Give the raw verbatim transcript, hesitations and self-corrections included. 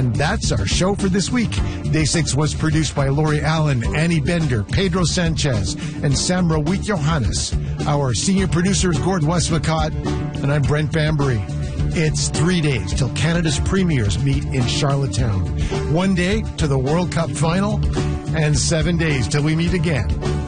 And that's our show for this week. Day six was produced by Lori Allen, Annie Bender, Pedro Sanchez, and Samra Wheat Johannes. Our senior producer is Gord Westmacott, and I'm Brent Bambury. It's three days till Canada's premiers meet in Charlottetown. One day to the World Cup final, and seven days till we meet again.